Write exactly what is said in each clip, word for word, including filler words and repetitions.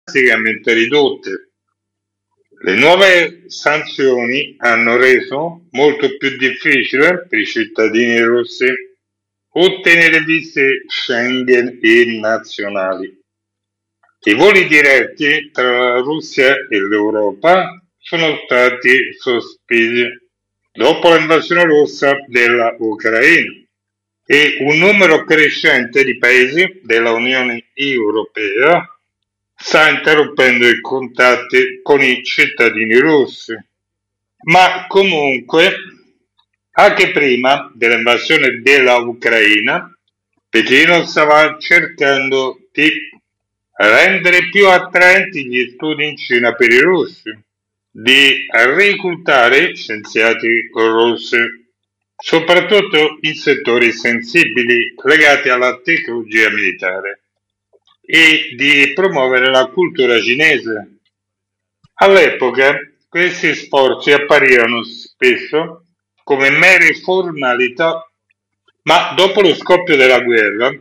drasticamente ridotte. Le nuove sanzioni hanno reso molto più difficile per i cittadini russi ottenere visti Schengen e nazionali. I voli diretti tra la Russia e l'Europa sono stati sospesi dopo l'invasione russa della Ucraina e un numero crescente di paesi dell'Unione Europea sta interrompendo i contatti con i cittadini russi. Ma comunque, anche prima dell'invasione della Ucraina, Pechino stava cercando di rendere più attraenti gli studi in Cina per i russi, di reclutare scienziati russi, soprattutto in settori sensibili legati alla tecnologia militare, e di promuovere la cultura cinese. All'epoca questi sforzi apparivano spesso come mere formalità, ma dopo lo scoppio della guerra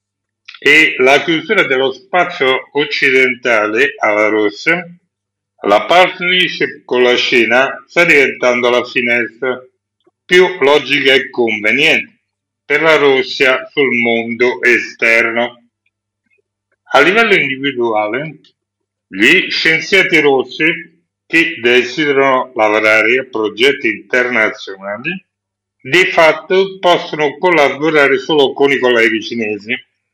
e la chiusura dello spazio occidentale alla Russia, la partnership con la Cina sta diventando la finestra più logica e conveniente per la Russia sul mondo esterno. A livello individuale, gli scienziati russi che desiderano lavorare a progetti internazionali di fatto possono collaborare solo con i colleghi cinesi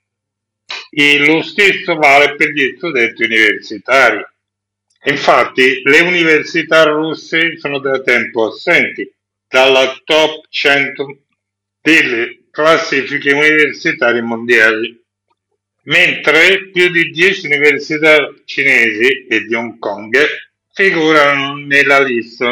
e lo stesso vale per gli studenti universitari. Infatti le università russe sono da tempo assenti dalla top cento delle classifiche universitarie mondiali, mentre più di dieci università cinesi e di Hong Kong figurano nella lista.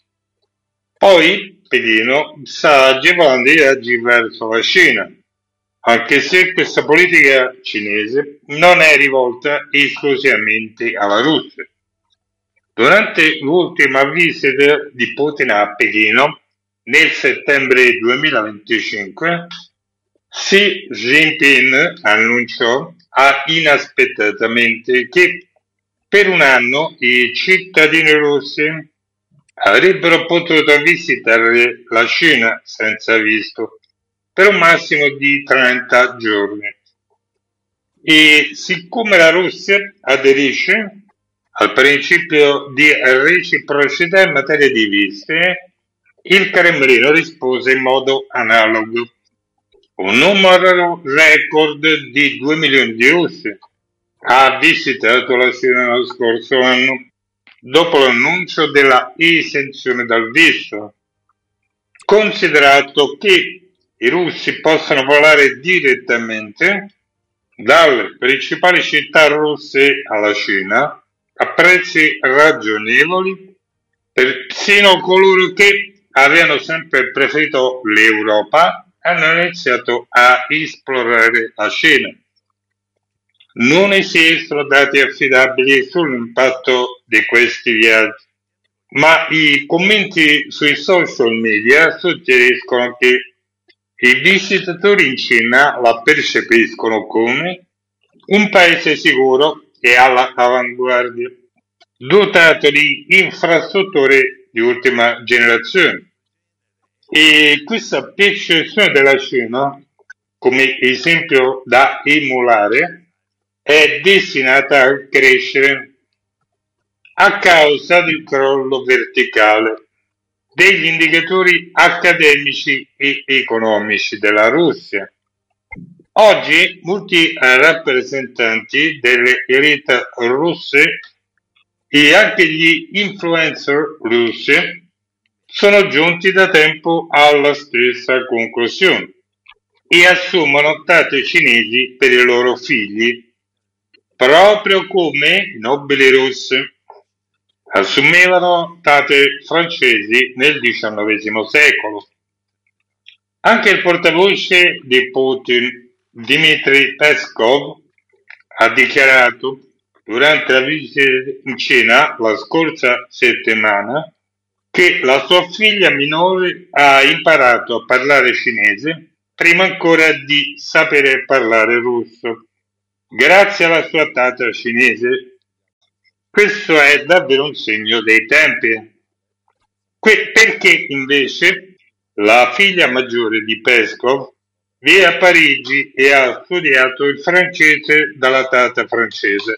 Poi Pechino sta agevolando i viaggi verso la Cina, anche se questa politica cinese non è rivolta esclusivamente alla Russia. Durante l'ultima visita di Putin a Pechino nel settembre duemilaventicinque, Xi Jinping annunciò inaspettatamente che per un anno i cittadini russi avrebbero potuto visitare la Cina senza visto per un massimo di trenta giorni. E siccome la Russia aderisce al principio di reciprocità in materia di visti, il Cremlino rispose in modo analogo. Un numero record di due milioni di russi ha visitato la Cina lo scorso anno, dopo l'annuncio della esenzione dal visto, considerato che i russi possono volare direttamente dalle principali città russe alla Cina a prezzi ragionevoli, persino coloro che avevano sempre preferito l'Europa hanno iniziato a esplorare la Cina. Non esistono dati affidabili sull'impatto di questi viaggi, ma i commenti sui social media suggeriscono che i visitatori in Cina la percepiscono come un paese sicuro e all'avanguardia, dotato di infrastrutture di ultima generazione. E questa percezione della Cina, come esempio da emulare, è destinata a crescere a causa del crollo verticale degli indicatori accademici e economici della Russia. Oggi molti rappresentanti delle elite russe e anche gli influencer russi sono giunti da tempo alla stessa conclusione e assumono tate cinesi per i loro figli, proprio come i nobili russi assumevano tate francesi nel diciannovesimo secolo. Anche il portavoce di Putin, Dmitry Peskov, ha dichiarato durante la visita in Cina la scorsa settimana che la sua figlia minore ha imparato a parlare cinese prima ancora di sapere parlare russo, grazie alla sua tata cinese, Questo è davvero un segno dei tempi. Que- perché invece la figlia maggiore di Peskov vive a Parigi e ha studiato il francese dalla tata francese.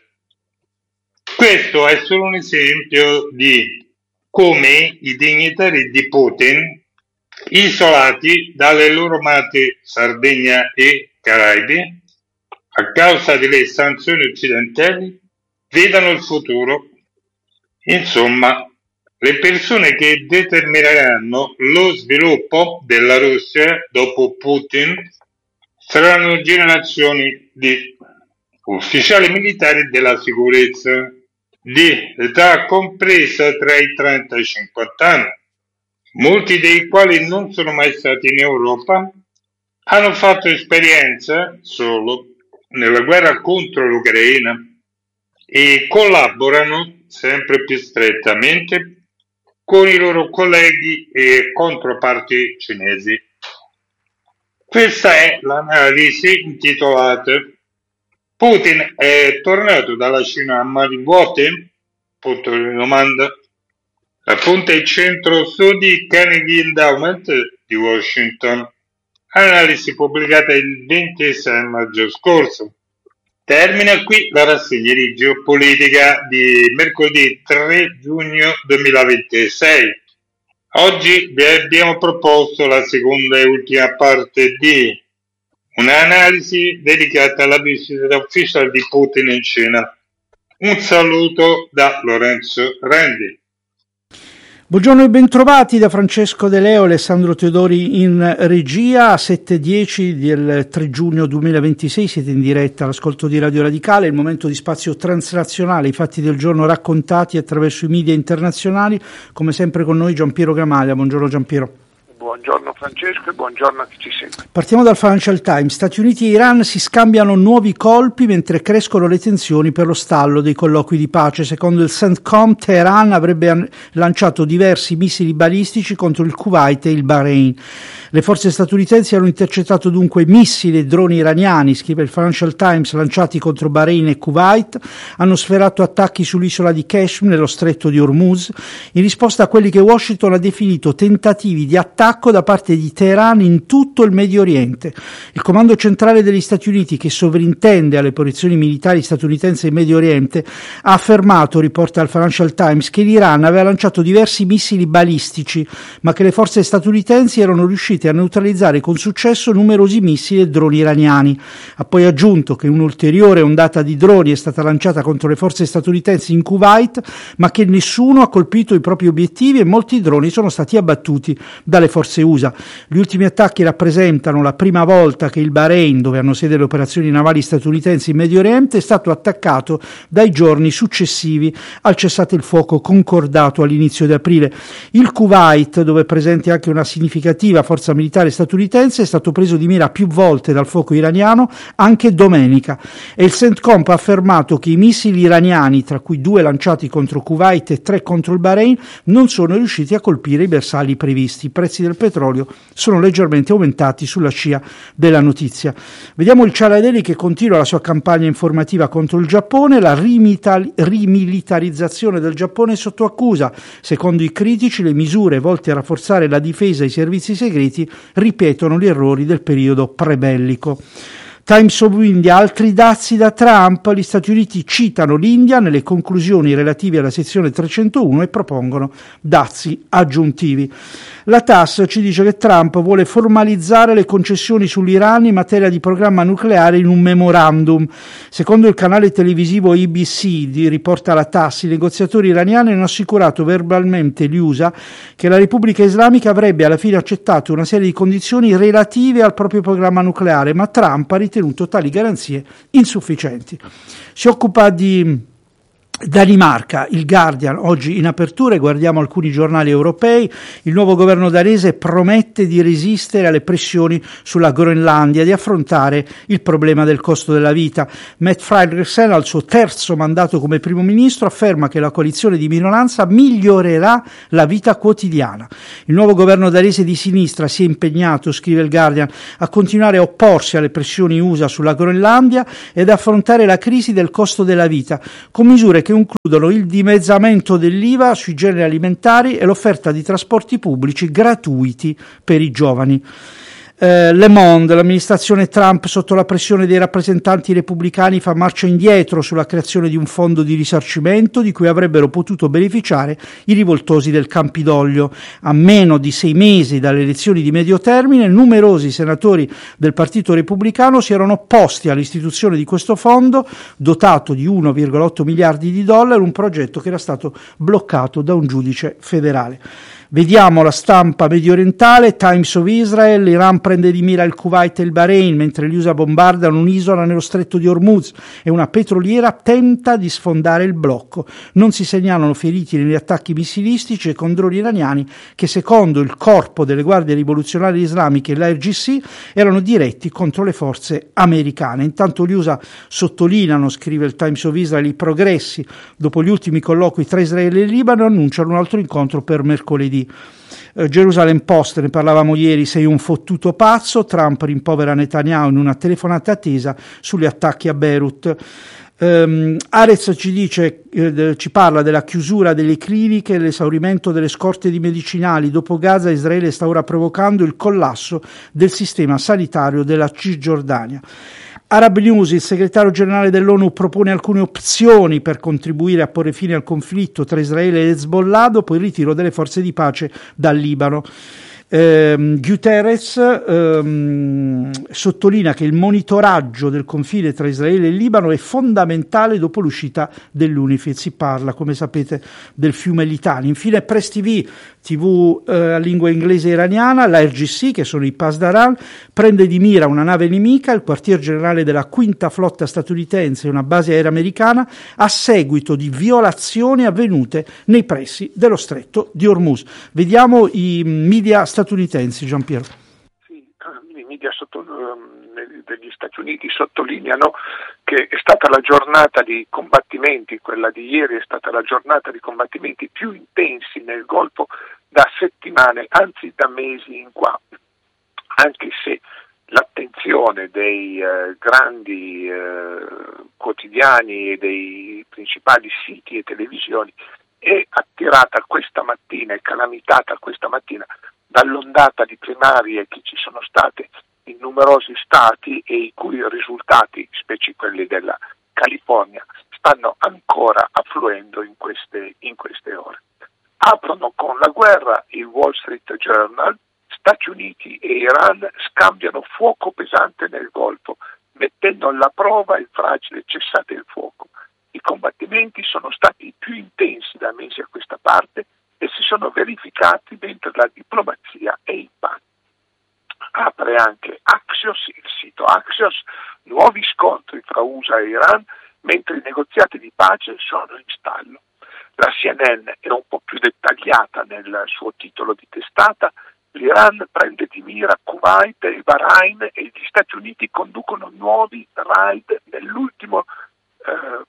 Questo è solo un esempio di come i dignitari di Putin, isolati dalle loro amate Sardegna e Caraibi, a causa delle sanzioni occidentali, vedano il futuro. Insomma, le persone che determineranno lo sviluppo della Russia dopo Putin saranno generazioni di ufficiali militari della sicurezza di età compresa tra i trenta e i cinquanta anni, molti dei quali non sono mai stati in Europa, hanno fatto esperienza solo nella guerra contro l'Ucraina e collaborano sempre più strettamente con i loro colleghi e controparti cinesi. Questa è l'analisi intitolata Putin è tornato dalla Cina a mani vuote? Punto di domanda. Appunto il centro studi Carnegie Endowment di Washington, analisi pubblicata il ventisei maggio scorso. Termina qui la rassegna di geopolitica di mercoledì tre giugno duemilaventisei. Oggi vi abbiamo proposto la seconda e ultima parte di un'analisi dedicata alla visita ufficiale di Putin in Cina. Un saluto da Lorenzo Rendi. Buongiorno e bentrovati da Francesco De Leo e Alessandro Teodori in regia. A sette e dieci del tre giugno duemilaventisei siete in diretta all'ascolto di Radio Radicale, il momento di spazio transnazionale, i fatti del giorno raccontati attraverso i media internazionali. Come sempre con noi Giampiero Gramaglia. Buongiorno Giampiero. Buongiorno Francesco e buongiorno a chi ci segue. Partiamo dal Financial Times. Stati Uniti e Iran si scambiano nuovi colpi mentre crescono le tensioni per lo stallo dei colloqui di pace. Secondo il CENTCOM, Teheran avrebbe lanciato diversi missili balistici contro il Kuwait e il Bahrain. Le forze statunitensi hanno intercettato dunque missili e droni iraniani, scrive il Financial Times, lanciati contro Bahrain e Kuwait, hanno sferato attacchi sull'isola di Qashm nello stretto di Hormuz, in risposta a quelli che Washington ha definito tentativi di attacco da parte di Teheran in tutto il Medio Oriente. Il comando centrale degli Stati Uniti, che sovrintende alle operazioni militari statunitensi in Medio Oriente, ha affermato, riporta il Financial Times, che l'Iran aveva lanciato diversi missili balistici, ma che le forze statunitensi erano riuscite a neutralizzare con successo numerosi missili e droni iraniani. Ha poi aggiunto che un'ulteriore ondata di droni è stata lanciata contro le forze statunitensi in Kuwait, ma che nessuno ha colpito i propri obiettivi e molti droni sono stati abbattuti dalle forze U S A. Gli ultimi attacchi rappresentano la prima volta che il Bahrain, dove hanno sede le operazioni navali statunitensi in Medio Oriente, è stato attaccato dai giorni successivi al cessate il fuoco concordato all'inizio di aprile. Il Kuwait, dove è presente anche una significativa forza militare statunitense, è stato preso di mira più volte dal fuoco iraniano anche domenica, e il CENTCOM ha affermato che i missili iraniani, tra cui due lanciati contro Kuwait e tre contro il Bahrain, non sono riusciti a colpire i bersagli previsti. I prezzi del petrolio sono leggermente aumentati sulla scia della notizia. Vediamo il Cialadeli che continua la sua campagna informativa contro il Giappone. La rimita- rimilitarizzazione del Giappone è sotto accusa. Secondo i critici, le misure volte a rafforzare la difesa e i servizi segreti ripetono gli errori del periodo prebellico. Times of India, altri dazi da Trump. Gli Stati Uniti citano l'India nelle conclusioni relative alla sezione trecentouno e propongono dazi aggiuntivi. La T A S ci dice che Trump vuole formalizzare le concessioni sull'Iran in materia di programma nucleare in un memorandum. Secondo il canale televisivo A B C, riporta la T A S, i negoziatori iraniani hanno assicurato verbalmente gli U S A che la Repubblica Islamica avrebbe alla fine accettato una serie di condizioni relative al proprio programma nucleare, ma Trump ha ritenuto tali garanzie insufficienti. Si occupa di Danimarca, il Guardian, oggi in apertura, e guardiamo alcuni giornali europei. Il nuovo governo danese promette di resistere alle pressioni sulla Groenlandia, di affrontare il problema del costo della vita. Mette Frederiksen, al suo terzo mandato come primo ministro, afferma che la coalizione di minoranza migliorerà la vita quotidiana. Il nuovo governo danese di sinistra si è impegnato, scrive il Guardian, a continuare a opporsi alle pressioni U S A sulla Groenlandia ed affrontare la crisi del costo della vita, con misure che includono il dimezzamento dell'I V A sui generi alimentari e l'offerta di trasporti pubblici gratuiti per i giovani. Eh, Le Monde, l'amministrazione Trump sotto la pressione dei rappresentanti repubblicani fa marcia indietro sulla creazione di un fondo di risarcimento di cui avrebbero potuto beneficiare i rivoltosi del Campidoglio. A meno di sei mesi dalle elezioni di medio termine, numerosi senatori del Partito Repubblicano si erano opposti all'istituzione di questo fondo dotato di uno virgola otto miliardi di dollari, un progetto che era stato bloccato da un giudice federale. Vediamo la stampa mediorientale. Times of Israel: l'Iran prende di mira il Kuwait e il Bahrain mentre gli U S A bombardano un'isola nello stretto di Hormuz e una petroliera tenta di sfondare il blocco. Non si segnalano feriti negli attacchi missilistici e con droni iraniani che, secondo il corpo delle guardie rivoluzionarie islamiche, l'I R G C, erano diretti contro le forze americane. Intanto gli U S A sottolineano, scrive il Times of Israel, i progressi dopo gli ultimi colloqui tra Israele e Libano e annunciano un altro incontro per mercoledì. Uh, Jerusalem Post, ne parlavamo ieri: sei un fottuto pazzo, Trump rimpovera Netanyahu in una telefonata attesa sugli attacchi a Beirut. Um, Arez ci dice, eh, ci parla della chiusura delle cliniche e l'esaurimento delle scorte di medicinali. Dopo Gaza, Israele sta ora provocando il collasso del sistema sanitario della Cisgiordania. Arab News: il segretario generale dell'ONU propone alcune opzioni per contribuire a porre fine al conflitto tra Israele e Hezbollah dopo il ritiro delle forze di pace dal Libano. Eh, Guterres ehm, sottolinea che il monitoraggio del confine tra Israele e Libano è fondamentale dopo l'uscita dell'UNIFIL. Si parla, come sapete, del fiume Litani. Infine Press T V, tivù eh, a lingua inglese iraniana: l'I R G C, che sono i Pasdaran, prende di mira una nave nemica, il quartier generale della quinta flotta statunitense e una base aerea americana, a seguito di violazioni avvenute nei pressi dello stretto di Hormuz. Vediamo i media statunitensi, Giampiero. Sì, i media sotto, degli Stati Uniti sottolineano che è stata la giornata di combattimenti, quella di ieri è stata la giornata di combattimenti più intensi nel Golfo da settimane, anzi da mesi in qua, anche se l'attenzione dei eh, grandi eh, quotidiani e dei principali siti e televisioni è attirata questa mattina, è calamitata questa mattina dall'ondata di primarie che ci sono state in numerosi stati e i cui risultati, specie quelli della California, stanno ancora affluendo in queste, in queste ore. Aprono con la guerra il Wall Street Journal: Stati Uniti e Iran scambiano fuoco pesante nel Golfo, mettendo alla prova il fragile cessate il fuoco. I combattimenti sono stati più intensi da mesi a questa parte e si sono verificati mentre la diplomazia è in panne. Apre anche Axios, il sito Axios: nuovi scontri fra U S A e Iran mentre i negoziati di pace sono in stallo. La C N N è un po' più dettagliata nel suo titolo di testata: l'Iran prende di mira Kuwait e il Bahrain e gli Stati Uniti conducono nuovi raid nell'ultimo eh,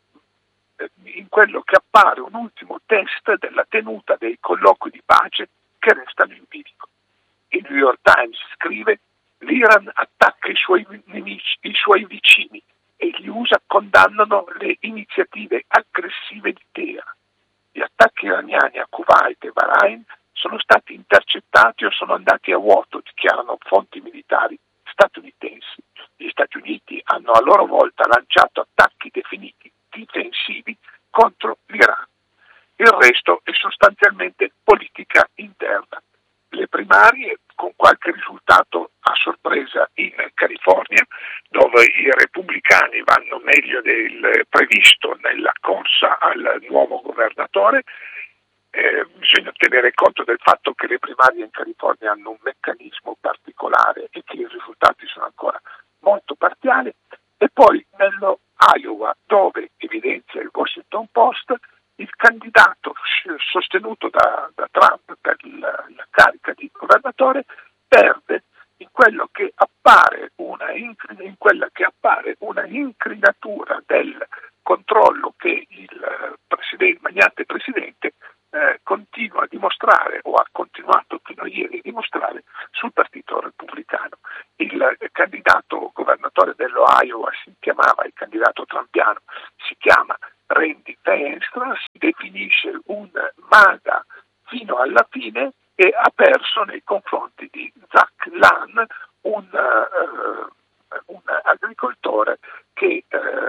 in quello che appare un ultimo test della tenuta dei colloqui di pace che restano in bilico. Il New York Times scrive: l'Iran attacca i suoi nemici, i suoi vicini, e gli U S A condannano le iniziative aggressive di Teheran. Gli attacchi iraniani a Kuwait e Bahrain sono stati intercettati o sono andati a vuoto, dichiarano fonti militari statunitensi. Gli Stati Uniti hanno a loro volta lanciato attacchi definiti difensivi contro l'Iran. Il resto è sostanzialmente politica interna. Le primarie, con qualche risultato a sorpresa in California, dove i repubblicani vanno meglio del previsto nella corsa al nuovo governatore. Eh, bisogna tenere conto del fatto che le primarie in California hanno un meccanismo particolare e che i risultati sono ancora molto parziali. E poi nello Iowa, dove evidenzia il Washington Post, il candidato sostenuto da, da Trump per la, la carica di governatore perde in quello che appare una in quella che appare una incrinatura del controllo che il presidente, il magnate presidente eh, continua a dimostrare, o ha continuato fino a ieri a dimostrare, sul partito repubblicano. Il candidato governatore dello Iowa si chiamava, il candidato trumpiano si chiama Randy Vance, definisce un MAGA fino alla fine e ha perso nei confronti di Zach Lan, un, uh, un agricoltore che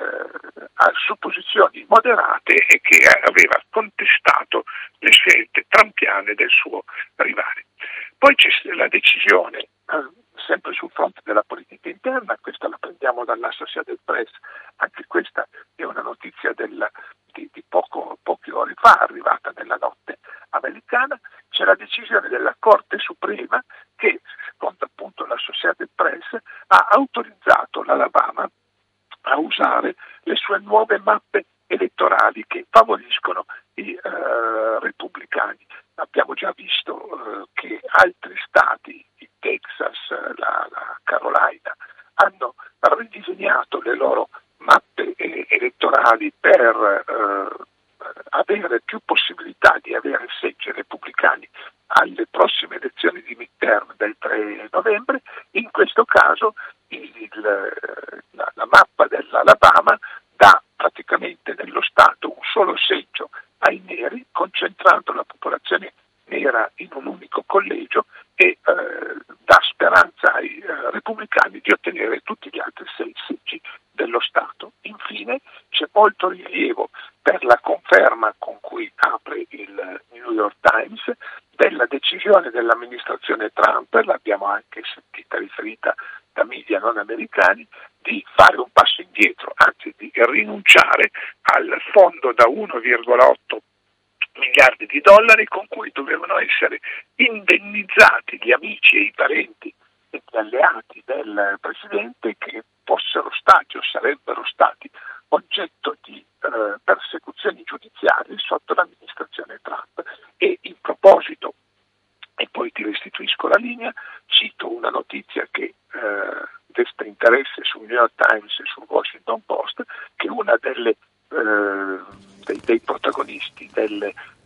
uh, ha supposizioni moderate e che aveva contestato le scelte trumpiane del suo rivale. Poi c'è la decisione, uh, sempre sul fronte della politica interna, questa la prendiamo dall'Associated Press, anche questa è una notizia del, di, di poco, poche ore fa, arrivata nella notte americana. C'è la decisione della Corte Suprema che, secondo appunto l'Associated Press, ha autorizzato l'Alabama a usare le sue nuove mappe elettorali che favoriscono i eh, repubblicani. Abbiamo già visto eh, che altri stati, il Texas, la, la Carolina, hanno ridisegnato le loro mappe eh, elettorali per eh, avere più possibilità di avere seggi repubblicani alle prossime elezioni di midterm del tre novembre. In questo caso il, il, la, la mappa dell'Alabama dà praticamente nello Stato un solo seggio ai neri, concentrando la popolazione nera in un unico collegio e eh, dà speranza ai eh, repubblicani di ottenere tutti gli altri sei seggi dello Stato. Infine c'è molto rilievo per la conferma con cui apre il New York Times della decisione dell'amministrazione Trump, l'abbiamo anche sentita riferita da media non americani, di fare un passo indietro, anzi di rinunciare al fondo da uno virgola otto miliardi di dollari con cui dovevano essere indennizzati gli amici e i parenti e gli alleati del Presidente che fossero stati o sarebbero stati oggetto di eh, persecuzioni giudiziarie sotto l'amministrazione Trump. E in proposito, e poi ti restituisco la linea, cito una notizia che eh, desta interesse sul New York Times e sul Washington Post, che una delle eh, dei, dei protagonisti delle,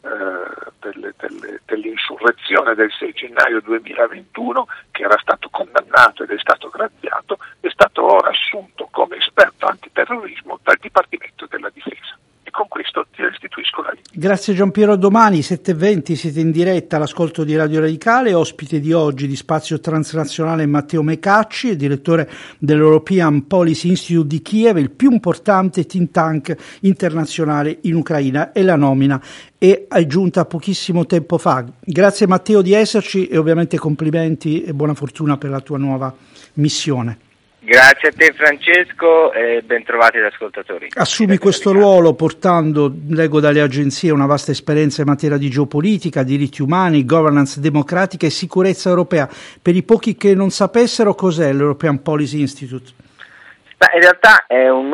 eh, delle, delle, dell'insurrezione del sei gennaio duemilaventuno, che era stato condannato ed è stato graziato, è stato ora assunto come esperto antiterrorismo dal Dipartimento della Difesa. E con questo ti restituisco la linea. Grazie Giampiero, domani sette e venti siete in diretta all'ascolto di Radio Radicale, ospite di oggi di Spazio Transnazionale Matteo Mecacci, direttore dell'European Policy Institute di Kiev, il più importante think tank internazionale in Ucraina, e la nomina è giunta pochissimo tempo fa. Grazie Matteo di esserci e ovviamente complimenti e buona fortuna per la tua nuova missione. Grazie a te Francesco e ben trovati gli ascoltatori. Assumi questo ruolo portando, leggo dalle agenzie, una vasta esperienza in materia di geopolitica, diritti umani, governance democratica e sicurezza europea. Per i pochi che non sapessero, cos'è l'European Policy Institute? Beh, in realtà è un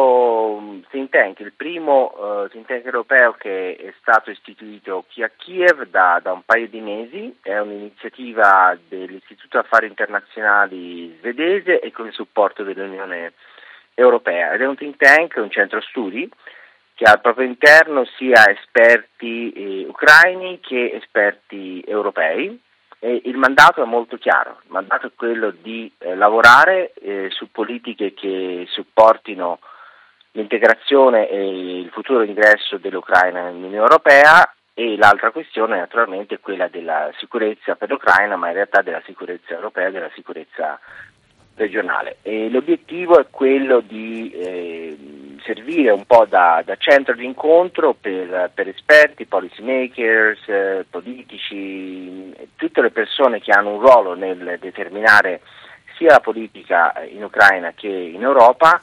nuovo think tank, il primo uh, think tank europeo che è stato istituito qui a Kiev da, da un paio di mesi. È un'iniziativa dell'Istituto Affari Internazionali svedese e con il supporto dell'Unione Europea, ed è un think tank, un centro studi che ha al proprio interno sia esperti eh, ucraini che esperti europei. E il mandato è molto chiaro, il mandato è quello di eh, lavorare eh, su politiche che supportino l'integrazione e il futuro ingresso dell'Ucraina nell'Unione Europea, e l'altra questione naturalmente è quella della sicurezza per l'Ucraina, ma in realtà della sicurezza europea e della sicurezza regionale. E l'obiettivo è quello di eh, servire un po' da, da centro di incontro per, per esperti, policy makers, eh, politici, tutte le persone che hanno un ruolo nel determinare sia la politica in Ucraina che in Europa,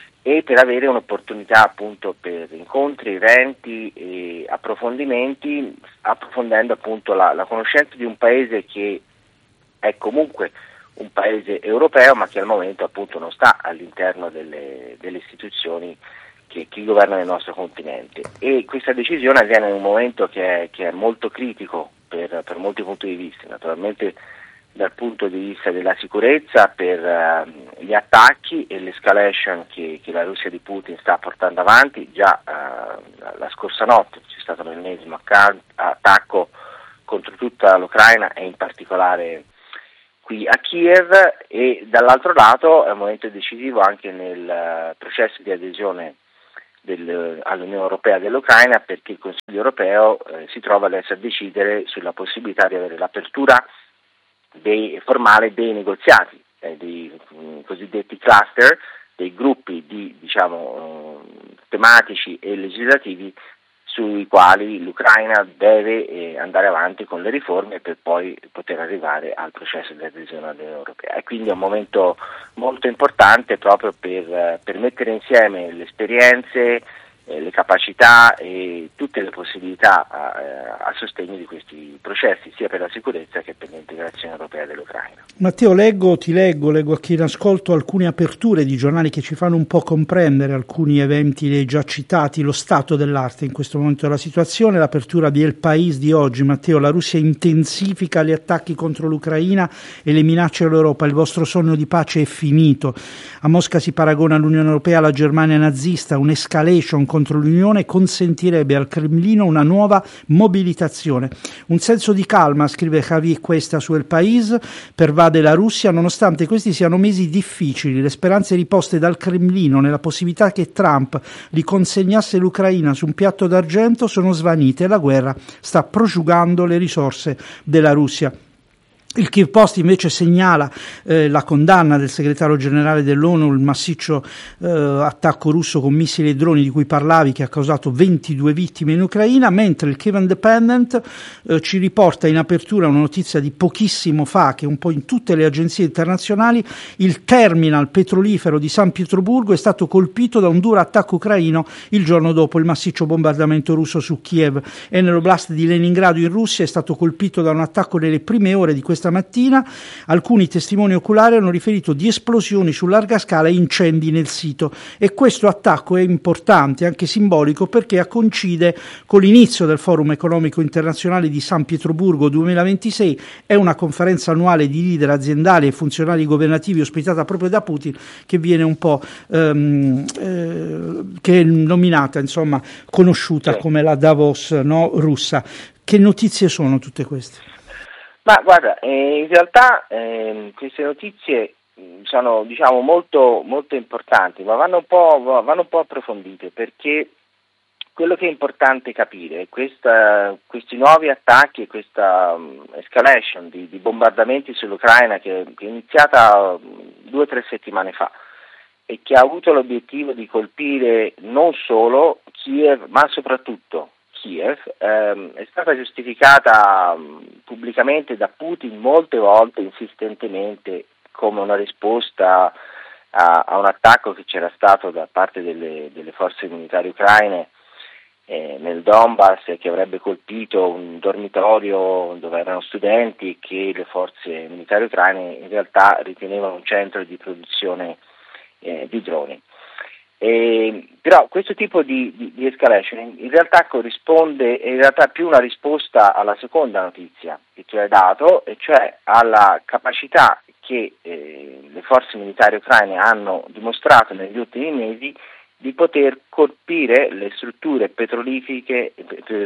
e per avere un'opportunità appunto per incontri, eventi e approfondimenti, approfondendo appunto la, la conoscenza di un paese che è comunque un paese europeo, ma che al momento appunto non sta all'interno delle, delle istituzioni che, che governano il nostro continente. E questa decisione avviene in un momento che è, che è molto critico per, per molti punti di vista, naturalmente dal punto di vista della sicurezza, per uh, gli attacchi e l'escalation che, che la Russia di Putin sta portando avanti. Già uh, la scorsa notte c'è stato l'ennesimo attacco contro tutta l'Ucraina e in particolare qui a Kiev, e dall'altro lato è un momento decisivo anche nel uh, processo di adesione del, all'Unione Europea dell'Ucraina, perché il Consiglio Europeo eh, si trova adesso a decidere sulla possibilità di avere l'apertura dei, formale dei negoziati, eh, dei mh, cosiddetti cluster, dei gruppi di, diciamo, uh, tematici e legislativi sui quali l'Ucraina deve eh, andare avanti con le riforme per poi poter arrivare al processo di adesione all'Unione Europea. E quindi è un momento molto importante proprio per, per mettere insieme le esperienze, eh, le capacità e tutte le possibilità a, a sostegno di questi processi, sia per la sicurezza che per l'integrazione europea dell'Ucraina. Matteo, leggo, ti leggo, leggo a chi in ascolto alcune aperture di giornali che ci fanno un po' comprendere alcuni eventi già citati, lo stato dell'arte in questo momento della situazione. L'apertura di El País di oggi, Matteo: la Russia intensifica gli attacchi contro l'Ucraina e le minacce all'Europa, il vostro sogno di pace è finito. A Mosca si paragona l'Unione Europea alla Germania nazista, un'escalation contro l'Unione consentirebbe al Cremlino una nuova mobilitazione. Un senso di calma, scrive Javier Cuesta su El País, pervade la Russia nonostante questi siano mesi difficili. Le speranze riposte dal Cremlino nella possibilità che Trump gli consegnasse l'Ucraina su un piatto d'argento sono svanite e la guerra sta prosciugando le risorse della Russia. Il Kiev Post invece segnala eh, la condanna del segretario generale dell'ONU, il massiccio eh, attacco russo con missili e droni di cui parlavi, che ha causato ventidue vittime in Ucraina, mentre il Kiev Independent eh, ci riporta in apertura una notizia di pochissimo fa, che un po' in tutte le agenzie internazionali: il terminal petrolifero di San Pietroburgo è stato colpito da un duro attacco ucraino il giorno dopo il massiccio bombardamento russo su Kiev, e nell'oblast di Leningrado in Russia è stato colpito da un attacco nelle prime ore di questa stamattina. Alcuni testimoni oculari hanno riferito di esplosioni su larga scala e incendi nel sito, e questo attacco è importante, anche simbolico, perché coincide con l'inizio del Forum economico internazionale di San Pietroburgo duemilaventisei. È una conferenza annuale di leader aziendali e funzionari governativi ospitata proprio da Putin, che viene un po' ehm, eh, che è nominata, insomma, conosciuta come la Davos, no, russa. Che notizie sono tutte queste? Ma guarda, eh, in realtà eh, queste notizie sono, diciamo, molto, molto importanti, ma vanno un po', vanno un po' approfondite, perché quello che è importante capire è questa, questi nuovi attacchi e questa um, escalation di, di bombardamenti sull'Ucraina che, che è iniziata due o tre settimane fa e che ha avuto l'obiettivo di colpire non solo Kiev, ma soprattutto Kiev, ehm, è stata giustificata mh, pubblicamente da Putin molte volte, insistentemente, come una risposta a, a un attacco che c'era stato da parte delle, delle forze militari ucraine eh, nel Donbass, che avrebbe colpito un dormitorio dove erano studenti, che le forze militari ucraine in realtà ritenevano un centro di produzione eh, di droni. Eh, però questo tipo di, di, di escalation in, in realtà corrisponde, è in realtà più una risposta alla seconda notizia che tu hai dato, e cioè alla capacità che eh, le forze militari ucraine hanno dimostrato negli ultimi mesi di poter colpire le strutture petrolifere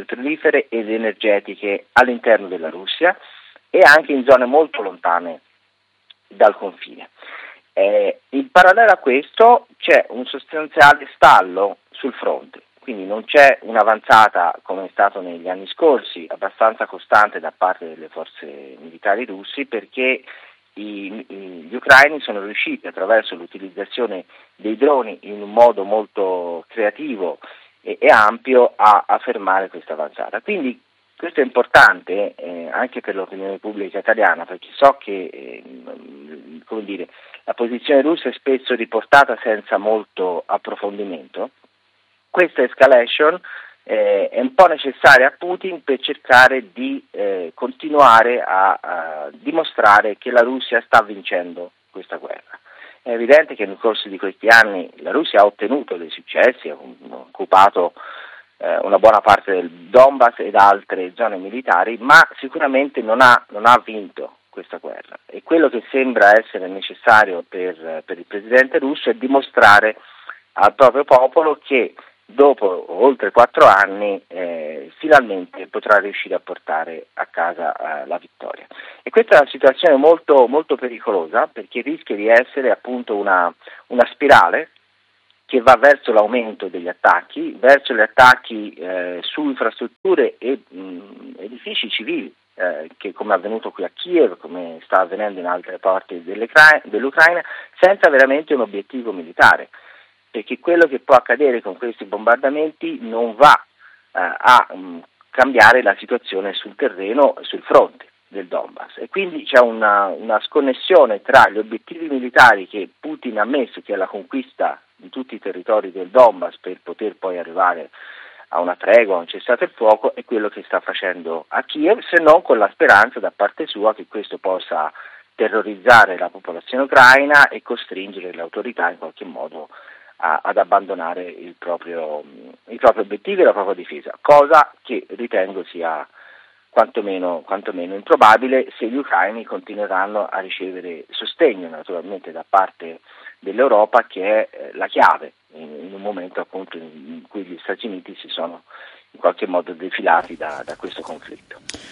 ed energetiche all'interno della Russia e anche in zone molto lontane dal confine. Eh, in parallelo a questo c'è un sostanziale stallo sul fronte, quindi non c'è un'avanzata, come è stato negli anni scorsi, abbastanza costante da parte delle forze militari russi, perché i, i, gli ucraini sono riusciti, attraverso l'utilizzazione dei droni in un modo molto creativo e, e ampio, a, a fermare questa avanzata. Quindi questo è importante eh, anche per l'opinione pubblica italiana, perché so che eh, come dire, la posizione russa è spesso riportata senza molto approfondimento. Questa escalation eh, è un po' necessaria a Putin per cercare di eh, continuare a, a dimostrare che la Russia sta vincendo questa guerra. È evidente che nel corso di questi anni la Russia ha ottenuto dei successi, ha occupato eh, una buona parte del Donbass ed altre zone militari, ma sicuramente non ha, non ha vinto questa guerra, e quello che sembra essere necessario per, per il presidente russo è dimostrare al proprio popolo che dopo oltre quattro anni eh, finalmente potrà riuscire a portare a casa eh, la vittoria. E questa è una situazione molto, molto pericolosa, perché rischia di essere appunto una, una spirale che va verso l'aumento degli attacchi, verso gli attacchi eh, su infrastrutture e mh, edifici civili, eh, che come è avvenuto qui a Kiev, come sta avvenendo in altre parti dell'Ucraina, senza veramente un obiettivo militare, perché quello che può accadere con questi bombardamenti non va eh, a mh, cambiare la situazione sul terreno, sul fronte del Donbass, e quindi c'è una, una sconnessione tra gli obiettivi militari che Putin ha messo, che è la conquista di tutti i territori del Donbass per poter poi arrivare a una tregua, a un cessate il fuoco, e quello che sta facendo a Kiev, se non con la speranza da parte sua che questo possa terrorizzare la popolazione ucraina e costringere le autorità in qualche modo a, ad abbandonare il proprio, i propri obiettivi e la propria difesa, cosa che ritengo sia quantomeno, quantomeno improbabile se gli ucraini continueranno a ricevere sostegno naturalmente da parte dell'Europa, che è eh, la chiave in, in un momento appunto in cui gli Stati Uniti si sono in qualche modo defilati da, da questo conflitto.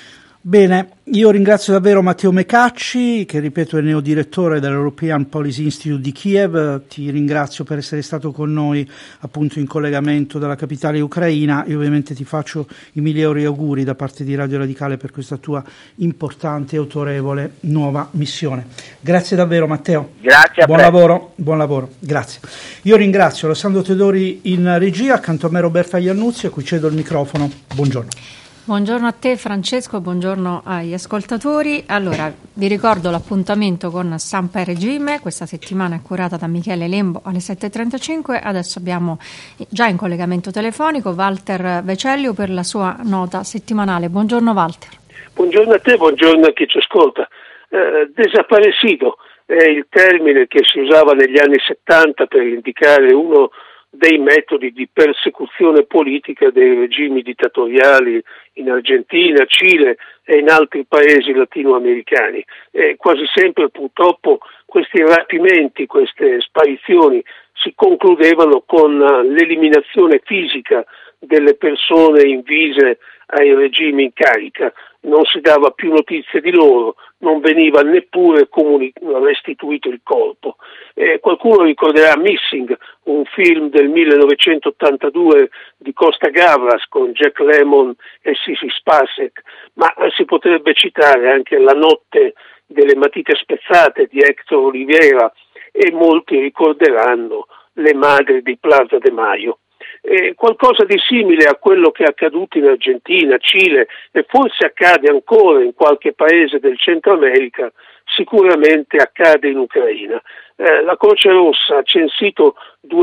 Bene, io ringrazio davvero Matteo Mecacci, che ripeto è neodirettore dell'European Policy Institute di Kiev. Ti ringrazio per essere stato con noi appunto in collegamento dalla capitale ucraina, e ovviamente ti faccio i migliori auguri da parte di Radio Radicale per questa tua importante e autorevole nuova missione. Grazie davvero Matteo. Grazie a buon te. lavoro, buon lavoro, grazie. Io ringrazio Alessandro Teodori in regia, accanto a me Roberta Iannuzzi, a cui cedo il microfono. Buongiorno. Buongiorno a te Francesco, buongiorno agli ascoltatori. Allora, vi ricordo l'appuntamento con Stampa e Regime, questa settimana è curata da Michele Lembo alle sette e trentacinque. Adesso abbiamo già in collegamento telefonico Walter Vecellio per la sua nota settimanale. Buongiorno Walter. Buongiorno a te, buongiorno a chi ci ascolta. Eh, desaparecido è il termine che si usava negli anni settanta per indicare uno dei metodi di persecuzione politica dei regimi dittatoriali in Argentina, Cile e in altri paesi latinoamericani. E quasi sempre purtroppo questi rapimenti, queste sparizioni si concludevano con l'eliminazione fisica delle persone invise ai regimi in carica, non si dava più notizie di loro, non veniva neppure comuni- restituito il corpo. Eh, qualcuno ricorderà Missing, un film del millenovecentottantadue di Costa Gavras con Jack Lemmon e Sissy Spacek, ma eh, si potrebbe citare anche La notte delle matite spezzate di Hector Oliveira, e molti ricorderanno Le madri di Plaza de Mayo. Eh, qualcosa di simile a quello che è accaduto in Argentina, Cile e forse accade ancora in qualche paese del Centro America, sicuramente accade in Ucraina. Eh, la Croce Rossa ha censito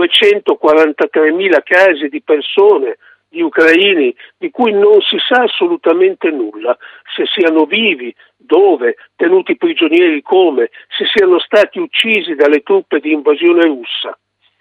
duecentoquarantatremila casi di persone, di ucraini, di cui non si sa assolutamente nulla, se siano vivi, dove, tenuti prigionieri come, se siano stati uccisi dalle truppe di invasione russa.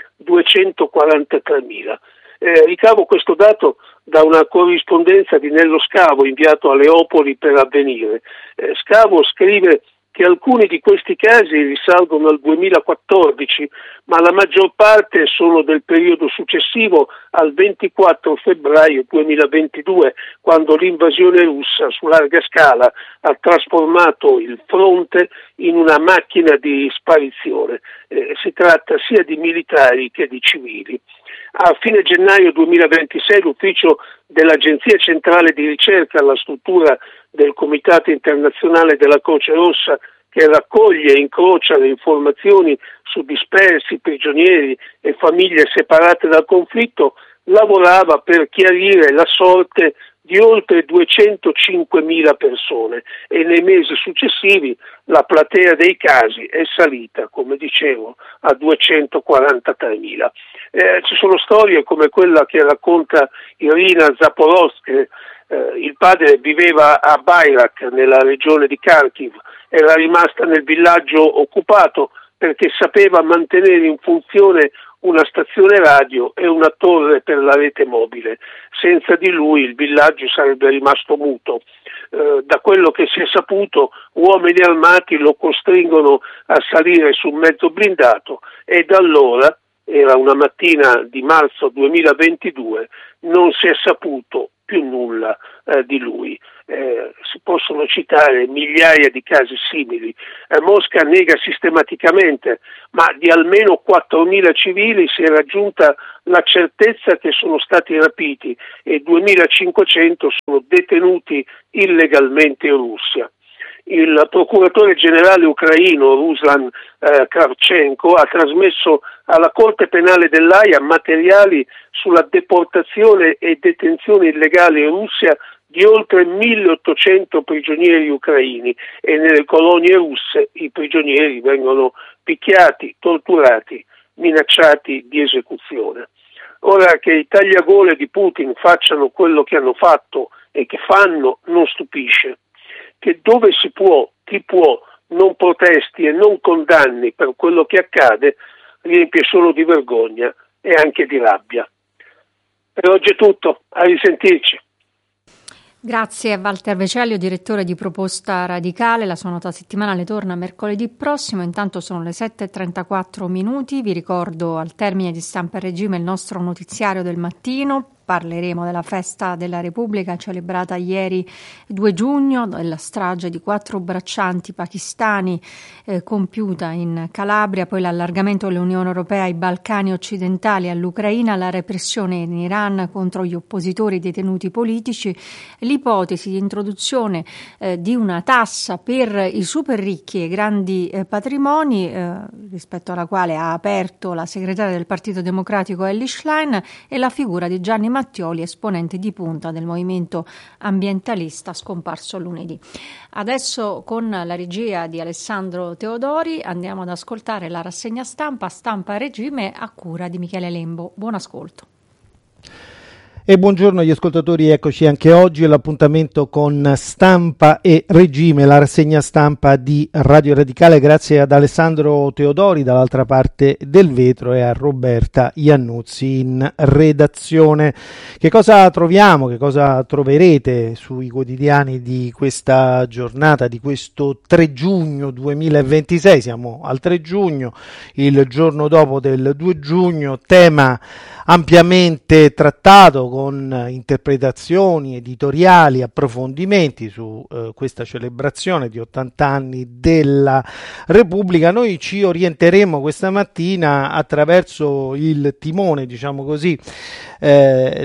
duecentoquarantatremila. Eh, ricavo questo dato da una corrispondenza di Nello Scavo inviato a Leopoli per Avvenire. Eh, Scavo scrive che alcuni di questi casi risalgono al duemilaquattordici, ma la maggior parte sono del periodo successivo al ventiquattro febbraio duemilaventidue, quando l'invasione russa su larga scala ha trasformato il fronte in una macchina di sparizione. Eh, si tratta sia di militari che di civili. A fine gennaio duemilaventisei l'ufficio dell'Agenzia Centrale di Ricerca, la struttura del Comitato Internazionale della Croce Rossa che raccoglie e incrocia le informazioni su dispersi, prigionieri e famiglie separate dal conflitto, lavorava per chiarire la sorte di oltre duecentocinquemila persone, e nei mesi successivi la platea dei casi è salita, come dicevo, a duecentoquarantatremila. Eh, ci sono storie come quella che racconta Irina Zaporozhka. Eh, il padre viveva a Bayrak, nella regione di Kharkiv, era rimasta nel villaggio occupato perché sapeva mantenere in funzione una stazione radio e una torre per la rete mobile. Senza di lui il villaggio sarebbe rimasto muto. Eh, da quello che si è saputo, uomini armati lo costringono a salire su un mezzo blindato, e da allora, era una mattina di marzo duemilaventidue, non si è saputo più nulla eh, di lui. Eh, si possono citare migliaia di casi simili. Eh, Mosca nega sistematicamente, ma di almeno quattromila civili si è raggiunta la certezza che sono stati rapiti e duemilacinquecento sono detenuti illegalmente in Russia. Il procuratore generale ucraino Ruslan eh, Kravchenko ha trasmesso alla Corte Penale dell'Aia materiali sulla deportazione e detenzione illegale in Russia di oltre milleottocento prigionieri ucraini, e nelle colonie russe i prigionieri vengono picchiati, torturati, minacciati di esecuzione. Ora, che i tagliagole di Putin facciano quello che hanno fatto e che fanno non stupisce. Che dove si può, chi può, non protesti e non condanni per quello che accade, riempie solo di vergogna e anche di rabbia. Per oggi è tutto, a risentirci. Grazie a Walter Vecellio, direttore di Proposta Radicale. La sua nota settimanale torna mercoledì prossimo. Intanto sono le sette e trentaquattro minuti. Vi ricordo al termine di Stampa e Regime il nostro notiziario del mattino. Parleremo della festa della Repubblica celebrata ieri due giugno, della strage di quattro braccianti pakistani eh, compiuta in Calabria, poi l'allargamento dell'Unione Europea ai Balcani occidentali, all'Ucraina, la repressione in Iran contro gli oppositori detenuti politici, l'ipotesi di introduzione eh, di una tassa per i super ricchi e grandi eh, patrimoni, eh, rispetto alla quale ha aperto la segretaria del Partito Democratico Elly Schlein, e la figura di Gianni Mattioli, esponente di punta del movimento ambientalista scomparso lunedì. Adesso, con la regia di Alessandro Teodori, andiamo ad ascoltare la rassegna stampa Stampa e Regime a cura di Michele Lembo. Buon ascolto. E buongiorno agli ascoltatori, eccoci anche oggi all'appuntamento con Stampa e Regime, la rassegna stampa di Radio Radicale, grazie ad Alessandro Teodori dall'altra parte del vetro e a Roberta Iannuzzi in redazione. Che cosa troviamo, che cosa troverete sui quotidiani di questa giornata, di questo tre giugno duemilaventisei? Siamo al tre giugno, il giorno dopo del due giugno, tema ampiamente trattato con interpretazioni, editoriali, approfondimenti su eh, questa celebrazione di ottanta anni della Repubblica. Noi ci orienteremo questa mattina attraverso il timone, diciamo così, eh,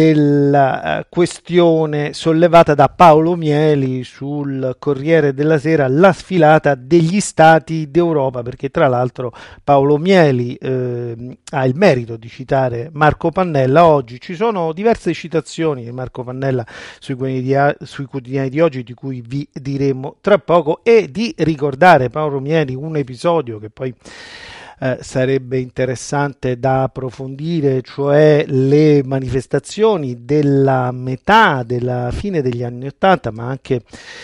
della questione sollevata da Paolo Mieli sul Corriere della Sera, la sfilata degli Stati d'Europa, perché tra l'altro Paolo Mieli eh, ha il merito di citare Marco Pannella. Oggi ci sono diverse citazioni di Marco Pannella sui quotidiani, sui quotidiani di oggi, di cui vi diremo tra poco, e di ricordare Paolo Mieli un episodio che poi Eh, sarebbe interessante da approfondire, cioè le manifestazioni della metà, della fine degli anni Ottanta, ma anche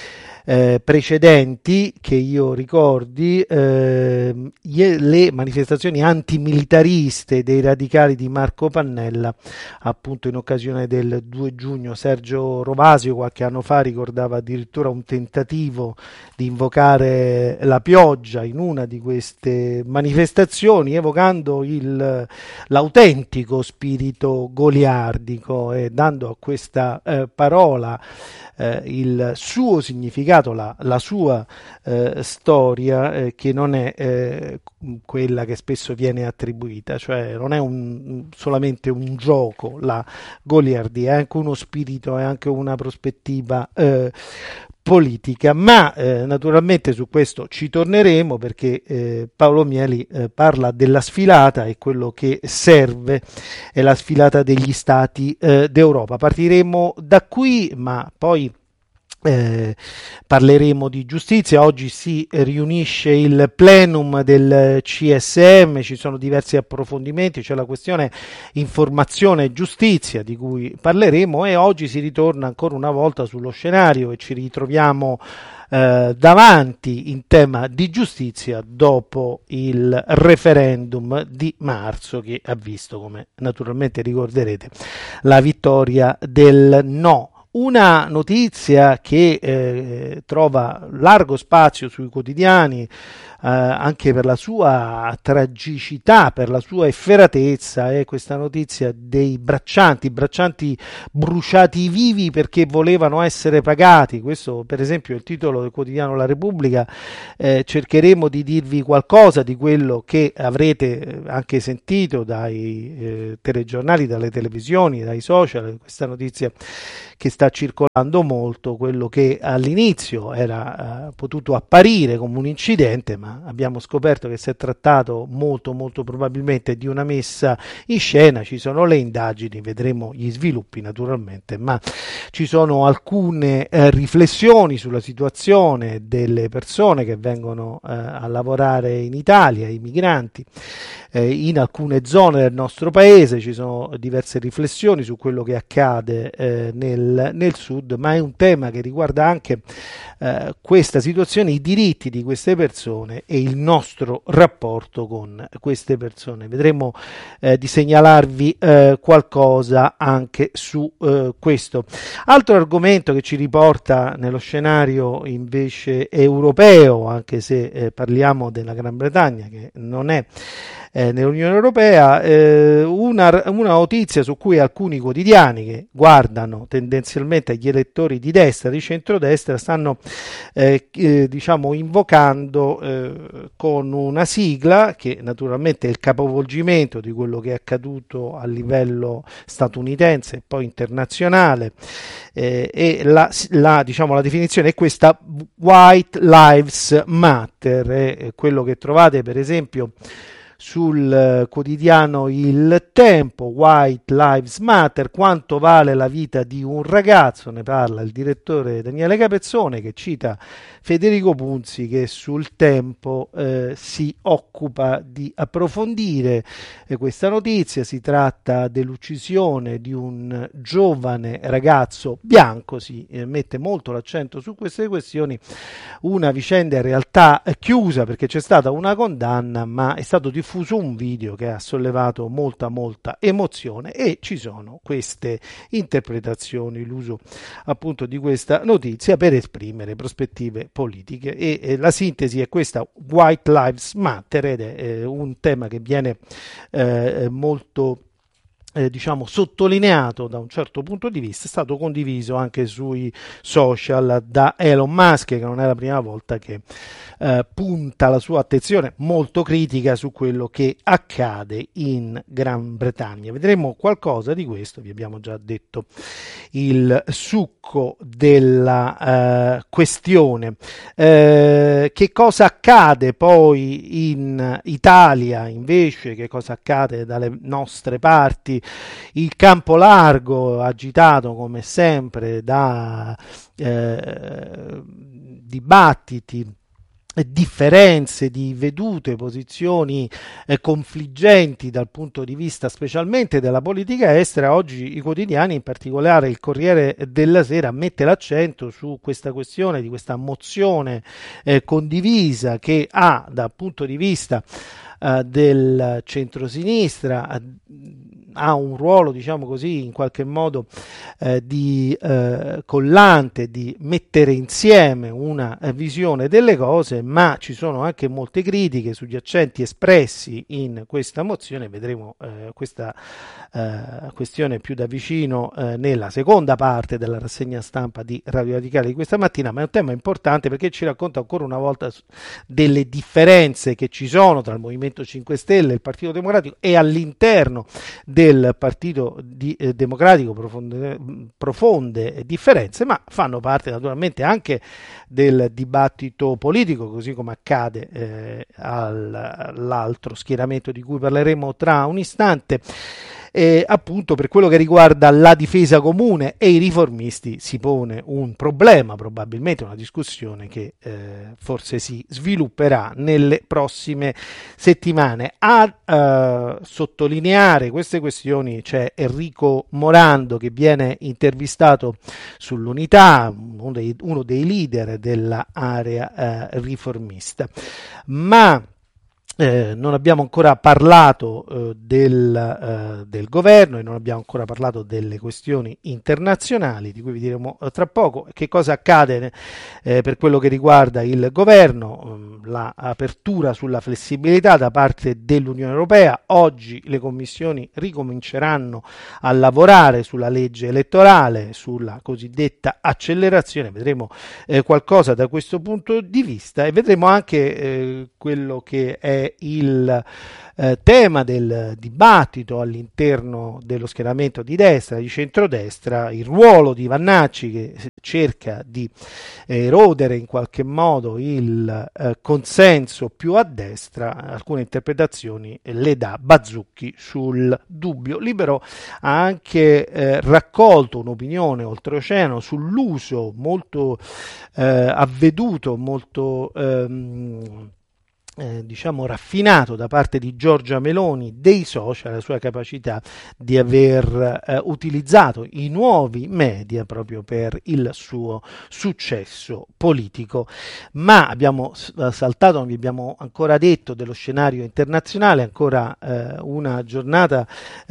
eh, precedenti, che io ricordi, eh, le manifestazioni antimilitariste dei radicali di Marco Pannella, appunto in occasione del due giugno. Sergio Rovasio qualche anno fa ricordava addirittura un tentativo di invocare la pioggia in una di queste manifestazioni, evocando il, l'autentico spirito goliardico e dando a questa eh, parola eh, il suo significato, la, la sua eh, storia, eh, che non è eh, quella che spesso viene attribuita, cioè non è un, solamente un gioco la goliardia, è anche uno spirito, è anche una prospettiva eh, politica. Ma eh, naturalmente su questo ci torneremo, perché eh, Paolo Mieli eh, parla della sfilata, e quello che serve è la sfilata degli Stati eh, d'Europa. Partiremo da qui, ma poi Eh, parleremo di giustizia. Oggi si riunisce il plenum del C S M, ci sono diversi approfondimenti, c'è la questione informazione e giustizia di cui parleremo, e oggi si ritorna ancora una volta sullo scenario e ci ritroviamo eh, davanti in tema di giustizia dopo il referendum di marzo, che ha visto, come naturalmente ricorderete, la vittoria del no. Una notizia che eh, trova largo spazio sui quotidiani, anche per la sua tragicità, per la sua efferatezza, è questa notizia dei braccianti, braccianti bruciati vivi perché volevano essere pagati. Questo per esempio è il titolo del quotidiano La Repubblica. Eh, cercheremo di dirvi qualcosa di quello che avrete anche sentito dai eh, telegiornali, dalle televisioni, dai social, questa notizia che sta circolando molto, quello che all'inizio era eh, potuto apparire come un incidente, ma abbiamo scoperto che si è trattato molto molto probabilmente di una messa in scena. Ci sono le indagini, vedremo gli sviluppi naturalmente, ma ci sono alcune eh, riflessioni sulla situazione delle persone che vengono eh, a lavorare in Italia, i migranti eh, in alcune zone del nostro paese. Ci sono diverse riflessioni su quello che accade eh, nel nel sud, ma è un tema che riguarda anche eh, questa situazione, i diritti di queste persone e il nostro rapporto con queste persone. Vedremo eh, di segnalarvi eh, qualcosa anche su eh, questo. Altro argomento che ci riporta nello scenario invece europeo, anche se eh, parliamo della Gran Bretagna che non è Eh, nell'Unione Europea, eh, una, una notizia su cui alcuni quotidiani che guardano tendenzialmente agli elettori di destra, di centrodestra, stanno eh, eh, diciamo invocando eh, con una sigla che naturalmente è il capovolgimento di quello che è accaduto a livello statunitense e poi internazionale, eh, e la, la, diciamo, la definizione è questa: White Lives Matter. È quello che trovate per esempio sul quotidiano Il Tempo. White Lives Matter, quanto vale la vita di un ragazzo, ne parla il direttore Daniele Capezzone, che cita Federico Punzi, che sul Tempo eh, si occupa di approfondire eh, questa notizia. Si tratta dell'uccisione di un giovane ragazzo bianco, si eh, mette molto l'accento su queste questioni, una vicenda in realtà chiusa perché c'è stata una condanna, ma è stato diffuso un video che ha sollevato molta molta emozione e ci sono queste interpretazioni, l'uso appunto di questa notizia per esprimere prospettive politiche, e, e la sintesi è questa: White Lives Matter, ed è eh, un tema che viene eh, molto Eh, diciamo sottolineato da un certo punto di vista. È stato condiviso anche sui social da Elon Musk, che non è la prima volta che eh, punta la sua attenzione molto critica su quello che accade in Gran Bretagna. Vedremo qualcosa di questo, vi abbiamo già detto il succo della eh, questione. Eh, che cosa accade poi in Italia invece? Che cosa accade dalle nostre parti? Il campo largo, agitato come sempre da eh, dibattiti, differenze di vedute, posizioni eh, confliggenti dal punto di vista specialmente della politica estera. Oggi i quotidiani, in particolare il Corriere della Sera, mette l'accento su questa questione di questa mozione eh, condivisa che ha dal punto di vista eh, del centrosinistra ha un ruolo, diciamo così, in qualche modo eh, di eh, collante, di mettere insieme una eh, visione delle cose, ma ci sono anche molte critiche sugli accenti espressi in questa mozione. Vedremo eh, questa eh, questione più da vicino eh, nella seconda parte della rassegna stampa di Radio Radicale di questa mattina, ma è un tema importante perché ci racconta ancora una volta delle differenze che ci sono tra il Movimento cinque Stelle e il Partito Democratico, e all'interno del Partito di, eh, Democratico profonde, profonde differenze, ma fanno parte naturalmente anche del dibattito politico, così come accade eh, all'altro schieramento di cui parleremo tra un istante. E appunto per quello che riguarda la difesa comune e i riformisti si pone un problema, probabilmente una discussione che eh, forse si svilupperà nelle prossime settimane. A eh, sottolineare queste questioni c'è Enrico Morando, che viene intervistato sull'Unità, uno dei, uno dei leader dell'area eh, riformista. Ma Eh, non abbiamo ancora parlato eh, del, eh, del governo e non abbiamo ancora parlato delle questioni internazionali, di cui vi diremo eh, tra poco. Che cosa accade eh, per quello che riguarda il governo? L'apertura sulla flessibilità da parte dell'Unione Europea. Oggi le commissioni ricominceranno a lavorare sulla legge elettorale, sulla cosiddetta accelerazione. Vedremo eh, qualcosa da questo punto di vista e vedremo anche eh, quello che è il eh, tema del dibattito all'interno dello schieramento di destra, di centrodestra, il ruolo di Vannacci che cerca di erodere in qualche modo il eh, consenso più a destra. Alcune interpretazioni le dà Bazzucchi sul dubbio. Libero ha anche eh, raccolto un'opinione oltreoceano sull'uso molto eh, avveduto, molto ehm, Eh, diciamo raffinato da parte di Giorgia Meloni dei social, la sua capacità di aver eh, utilizzato i nuovi media proprio per il suo successo politico. Ma abbiamo saltato, non vi abbiamo ancora detto dello scenario internazionale, ancora eh, una giornata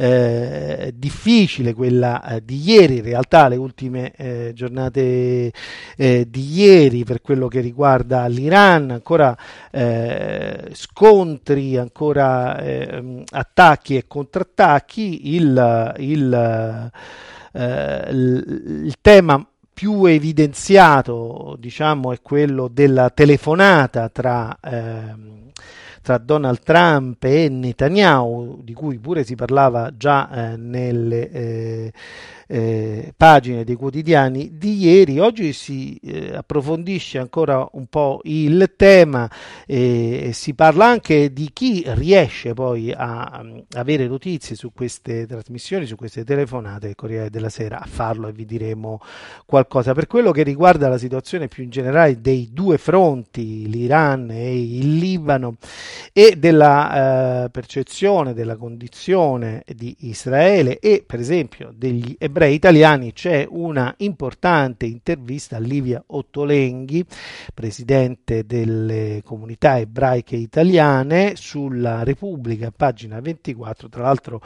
eh, difficile, quella eh, di ieri, in realtà le ultime eh, giornate eh, di ieri per quello che riguarda l'Iran, ancora eh, scontri, ancora eh, attacchi e contrattacchi. Il, il, eh, il, il tema più evidenziato, diciamo, è quello della telefonata tra eh, tra Donald Trump e Netanyahu, di cui pure si parlava già eh, nelle eh, eh, pagine dei quotidiani di ieri. Oggi si eh, approfondisce ancora un po' il tema e eh, si parla anche di chi riesce poi a, a avere notizie su queste trasmissioni, su queste telefonate del Corriere della Sera, a farlo e vi diremo qualcosa. Per quello che riguarda la situazione più in generale dei due fronti, l'Iran e il Libano, e della eh, percezione della condizione di Israele e per esempio degli ebrei italiani, c'è una importante intervista a Livia Ottolenghi, presidente delle comunità ebraiche italiane, sulla Repubblica, pagina ventiquattro. Tra l'altro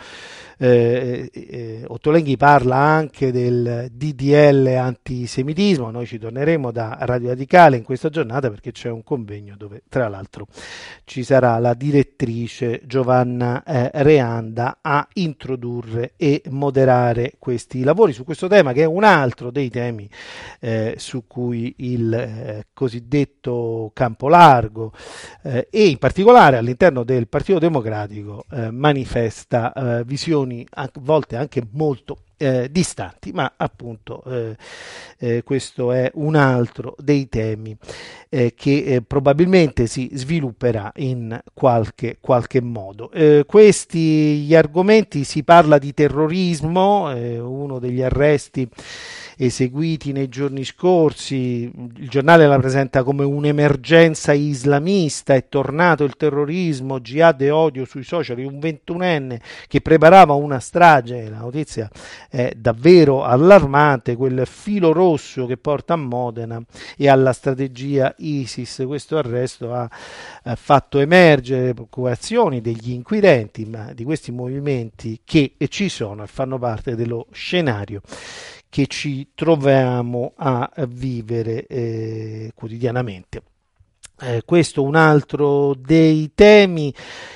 eh, eh, Ottolenghi parla anche del D D L antisemitismo. Noi ci torneremo da Radio Radicale in questa giornata perché c'è un convegno dove tra l'altro ci sarà la direttrice Giovanna eh, Reanda a introdurre e moderare questi lavori su questo tema, che è un altro dei temi eh, su cui il eh, cosiddetto campo largo eh, e in particolare all'interno del Partito Democratico eh, manifesta eh, visioni a volte anche molto Eh, distanti, ma appunto eh, eh, questo è un altro dei temi eh, che eh, probabilmente si svilupperà in qualche, qualche modo. Eh, questi gli argomenti, si parla di terrorismo, eh, uno degli arresti eseguiti nei giorni scorsi, il giornale la presenta come un'emergenza islamista, è tornato il terrorismo, jihad e odio sui social, un ventunenne che preparava una strage. La notizia è davvero allarmante, quel filo rosso che porta a Modena e alla strategia ISIS. Questo arresto ha, ha fatto emergere preoccupazioni degli inquirenti, ma di questi movimenti che ci sono e fanno parte dello scenario che ci troviamo a vivere eh, quotidianamente. Eh, questo è un altro dei temi.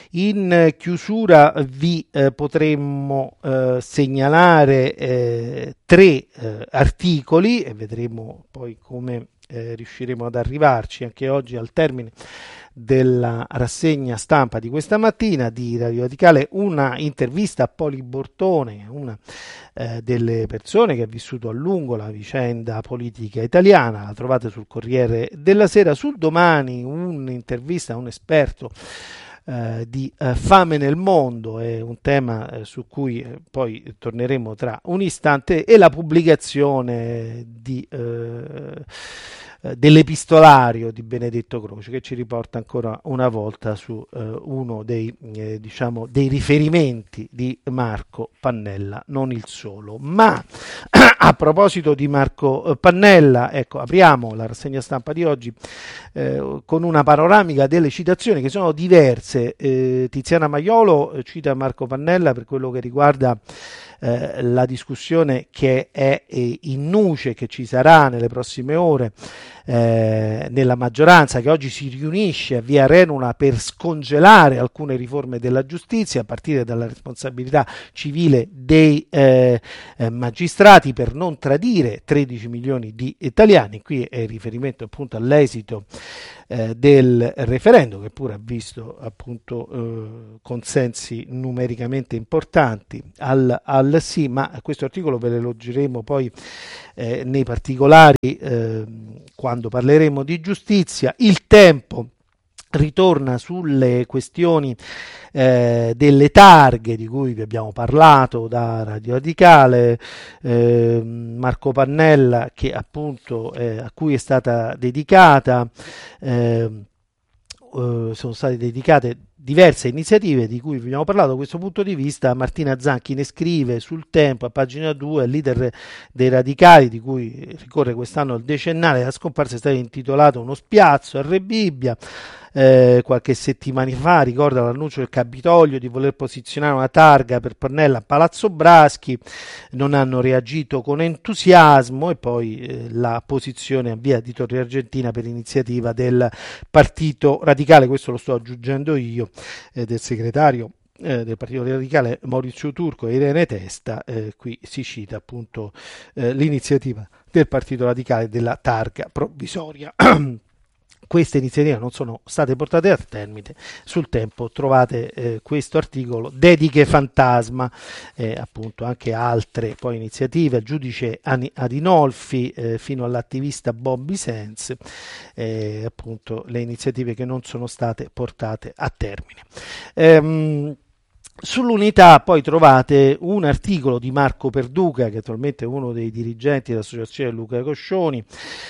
In chiusura vi eh, potremmo eh, segnalare eh, tre eh, articoli e vedremo poi come eh, riusciremo ad arrivarci anche oggi al termine della rassegna stampa di questa mattina di Radio Radicale, una intervista a Poli Bortone, una eh, delle persone che ha vissuto a lungo la vicenda politica italiana. La trovate sul Corriere della Sera. Sul Domani un'intervista a un esperto eh, di eh, fame nel mondo, è un tema eh, su cui eh, poi torneremo tra un istante, e la pubblicazione di eh, eh, dell'epistolario di Benedetto Croce, che ci riporta ancora una volta su eh, uno dei, eh, diciamo, dei riferimenti di Marco Pannella, non il solo. Ma a proposito di Marco Pannella, ecco, apriamo la rassegna stampa di oggi eh, con una panoramica delle citazioni che sono diverse. eh, Tiziana Maiolo eh, cita Marco Pannella per quello che riguarda eh, la discussione che è eh, in nuce, che ci sarà nelle prossime ore eh, nella maggioranza, che oggi si riunisce a Via Renula per scongelare alcune riforme della giustizia, a partire dalla responsabilità civile dei eh, eh, magistrati per non tradire tredici milioni di italiani. Qui è il riferimento appunto all'esito eh, del referendum, che pure ha visto appunto eh, consensi numericamente importanti al, al sì, ma questo articolo ve lo leggeremo poi eh, nei particolari eh, quando parleremo di giustizia. Il Tempo ritorna sulle questioni eh, delle targhe di cui vi abbiamo parlato da Radio Radicale, eh, Marco Pannella, che appunto eh, a cui è stata dedicata eh, eh, sono state dedicate diverse iniziative di cui vi abbiamo parlato. Da questo punto di vista Martina Zanchi ne scrive sul Tempo a pagina due: il leader dei radicali, di cui ricorre quest'anno il decennale della scomparsa, è stato intitolato uno spiazzo a Re Bibbia. Eh, qualche settimana fa ricorda l'annuncio del Capitolio di voler posizionare una targa per Pannella a Palazzo Braschi, non hanno reagito con entusiasmo, e poi eh, la posizione a Via di Torre Argentina per iniziativa del Partito Radicale, questo lo sto aggiungendo io, eh, del segretario eh, del Partito Radicale Maurizio Turco e Irene Testa. Eh, qui si cita appunto eh, l'iniziativa del Partito Radicale della targa provvisoria. Queste iniziative non sono state portate a termine. Sul Tempo trovate eh, questo articolo, dediche fantasma, eh, appunto anche altre poi iniziative, il giudice Adinolfi eh, fino all'attivista Bobby Sands, eh, appunto le iniziative che non sono state portate a termine. Ehm, Sull'Unità poi trovate un articolo di Marco Perduca, che attualmente è uno dei dirigenti dell'associazione Luca Coscioni,